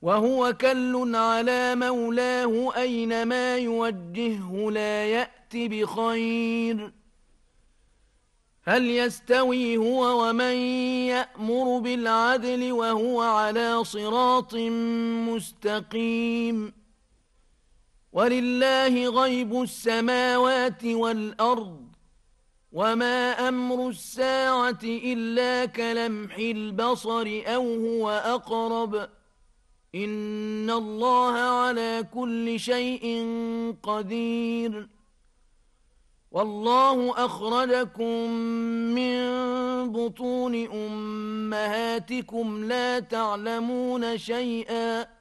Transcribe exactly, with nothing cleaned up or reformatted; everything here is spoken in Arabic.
وهو كل على مولاه أينما يوجهه لا يأت بخير. هل يستوي هو ومن يأمر بالعدل وهو على صراط مستقيم؟ ولله غيب السماوات والأرض، وما أمر الساعة إلا كلمح البصر أو هو أقرب، إن الله على كل شيء قدير. والله أخرجكم من بطون أمهاتكم لا تعلمون شيئا